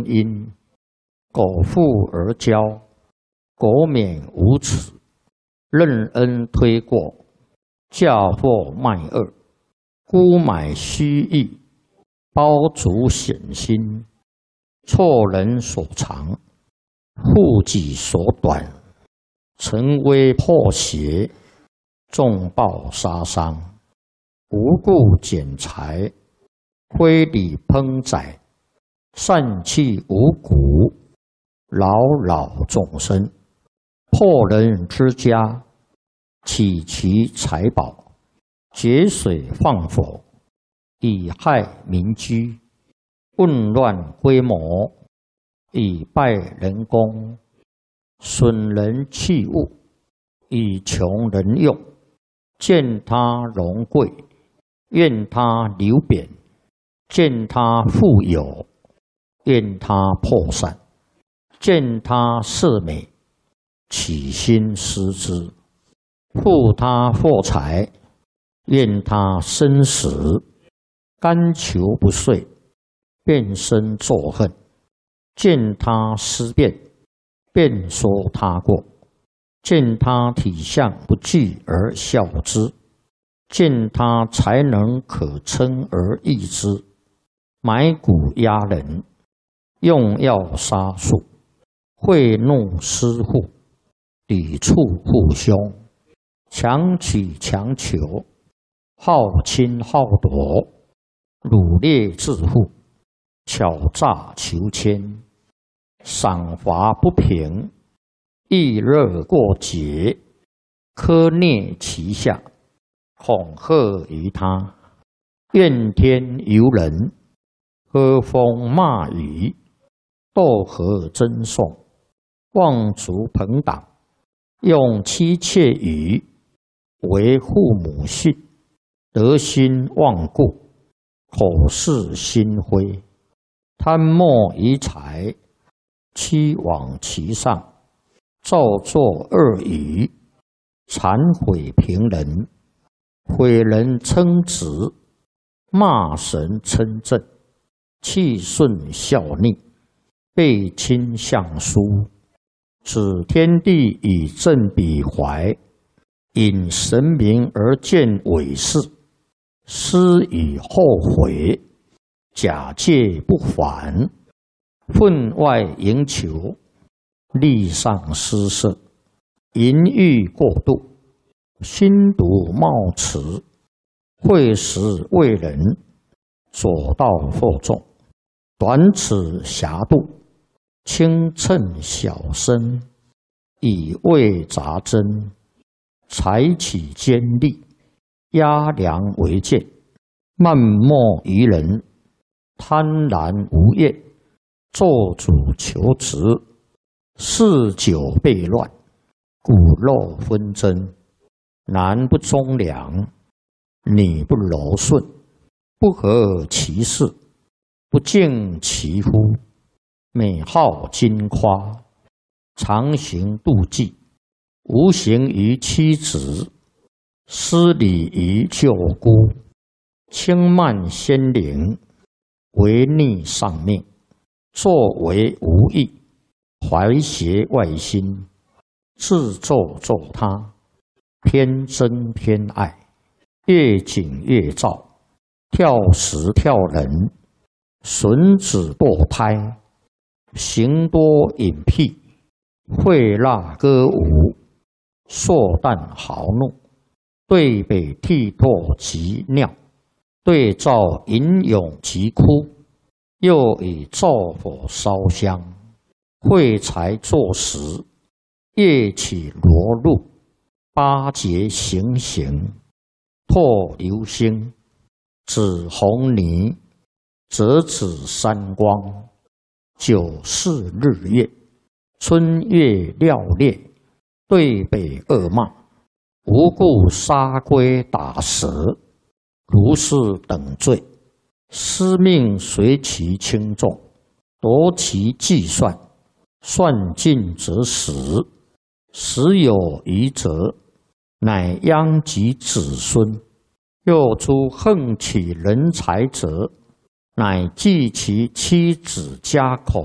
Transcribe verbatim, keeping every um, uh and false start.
因，苟富而骄，苟免无耻，任恩推过，嫁祸卖恶，沽买虚意，包足险心，错人所长，护己所短，沉微破邪，重报杀伤，无故剪裁，非礼烹宰，散弃五谷，扰扰众生，破人之家，起其财宝，劫水放火，以害民居，混乱规模，以败人功，损人器物，以穷人用，见他荣贵，愿他流贬，见他富有，愿他破散，见他色美，起心思之，负他祸财，愿他生死，甘求不遂，便生作恨，见他思变，便说他过，见他体相不具而笑之，见他才能可称而异之，买骨压人，用药杀术，贿弄私户，抵触父兄，强取强求，好侵好夺，掳掠致富，巧诈求签，赏罚不平，易热过节，苛虐其下，恐吓于他，怨天尤人，喝风骂雨，斗和争讼，妄足朋党，用妻妾语，为父母信，德心忘故，口是心非，贪墨于财，欺罔其上，造作恶语，谄毁平人，毁人称职，骂神称正，气顺效逆，背亲相疏，指天地以正彼怀，引神明而见伪事，思以后悔，假借不还，分外营求，力上失色，淫欲过度，心毒冒迟，会时为人，左道惑众，短尺狭度，轻称小身，以为杂针，采取尖利，压梁为剑，漫莫于人，贪婪无厌，做主求职，嗜酒悖乱，骨肉纷争，男不忠良，女不柔顺，不合其事，不敬其夫，美好矜夸，常行妒忌，无形于妻子，失礼于舅姑，轻慢先灵，违逆上命，作为无益，怀邪外心，自咒咒他，偏憎偏爱，越紧越躁，跳时跳人，损子堕胎，行多隐僻，会蜡歌舞，硕诞豪怒，对北涕唾及尿，对照吟咏及哭，又以灶火烧香，会财作食，夜起罗露，八节行刑，唾流星，指红泥，折指三光，九四日月，春月料裂，对北恶骂，无故杀龟打蛇，如是等罪，司命随其轻重，夺其计算，算尽则死，死有余则，乃殃及子孙。又诸横取人财者，乃计其妻子家口。